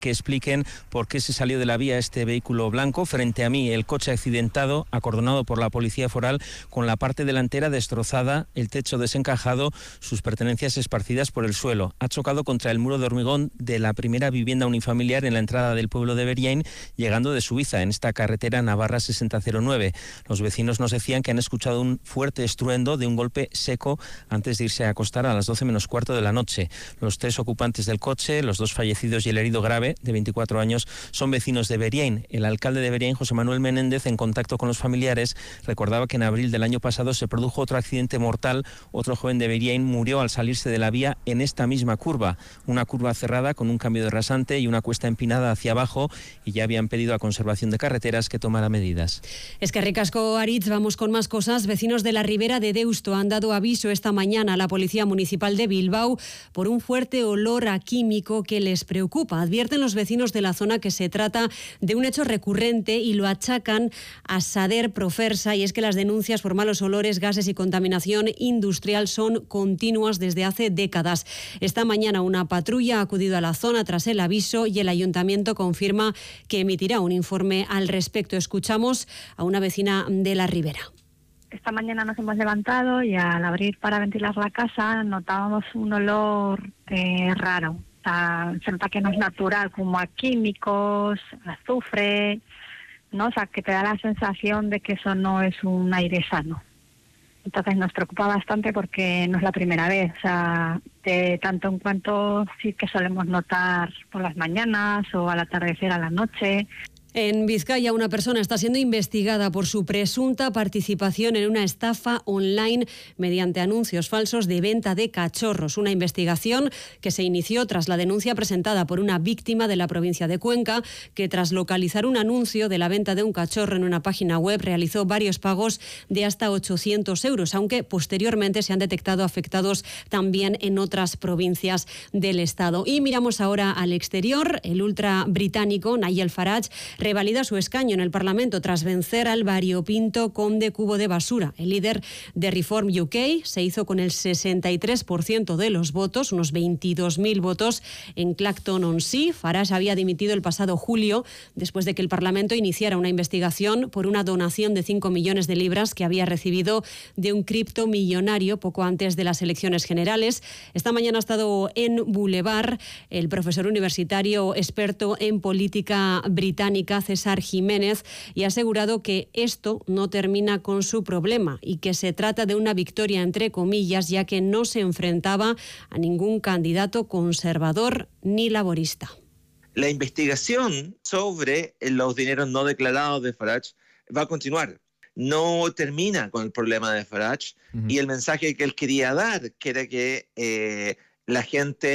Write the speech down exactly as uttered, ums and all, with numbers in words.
que expliquen por qué se salió de la vía este vehículo blanco. Frente a mí, el coche accidentado, acordonado por la Policía Foral, con la parte delantera destrozada, el techo desencajado, sus pertenencias esparcidas por el suelo. Ha chocado contra el muro de hormigón de la primera vivienda unifamiliar en la entrada del pueblo de Beriain, llegando de Suiza, en esta carretera Navarra sesenta cero nueve. Los vecinos nos decían que han escuchado un fuerte estruendo de un golpe seco antes de irse a acostar a las doce menos cuarto de la noche. Los tres ocupantes del coche, los dos fallecidos y el herido grave, de veinticuatro años, son vecinos de Beriain. El alcalde de Beriain, José Manuel Menéndez, en contacto con los familiares, recordaba que en abril del año pasado se produjo otro accidente mortal. Otro joven de Beriain murió al salirse de la vía en esta misma curva, una curva cerrada con un cambio de rasante y una cuesta empinada hacia abajo, y ya habían pedido a Conservación de Carreteras que tomara medidas. Es que ricasco, Aritz. Vamos con más cosas. Vecinos de la Ribera de Deusto han dado aviso esta mañana a la Policía Municipal de Bilbao por un fuerte olor a químico que les preocupa. Advierten los vecinos de la zona que se trata de un hecho recurrente y lo achacan a Sader Profersa, y es que las denuncias por malos olores, gases y contaminación industrial son continuas desde hace décadas. Esta mañana una patrulla ha acudido a la zona tras el aviso y el ayuntamiento confirma que emitirá un informe al respecto. Escuchamos a una vecina de la Ribera. Esta mañana nos hemos levantado y al abrir para ventilar la casa notábamos un olor eh, raro. Se nota que no es natural, como a químicos, azufre, ¿no? O sea, que te da la sensación de que eso no es un aire sano. Entonces nos preocupa bastante porque no es la primera vez. O sea, de tanto en cuanto sí que solemos notar por las mañanas o al atardecer a la noche. En Vizcaya, una persona está siendo investigada por su presunta participación en una estafa online mediante anuncios falsos de venta de cachorros. Una investigación que se inició tras la denuncia presentada por una víctima de la provincia de Cuenca, que tras localizar un anuncio de la venta de un cachorro en una página web realizó varios pagos de hasta ochocientos euros, aunque posteriormente se han detectado afectados también en otras provincias del Estado. Y miramos ahora al exterior. El ultra británico Nigel Farage revalida su escaño en el Parlamento tras vencer al variopinto conde Cubo de Basura. El líder de Reform U K se hizo con el sesenta y tres por ciento de los votos, unos veintidós mil votos en Clacton-on-Sea. Farage había dimitido el pasado julio después de que el Parlamento iniciara una investigación por una donación de cinco millones de libras que había recibido de un criptomillonario poco antes de las elecciones generales. Esta mañana ha estado en Boulevard el profesor universitario experto en política británica César Jiménez, y ha asegurado que esto no termina con su problema y que se trata de una victoria entre comillas, ya que no se enfrentaba a ningún candidato conservador ni laborista. La investigación sobre los dineros no declarados de Farage va a continuar. No termina con el problema de Farage. Uh-huh. Y el mensaje que él quería dar, que era que eh, la gente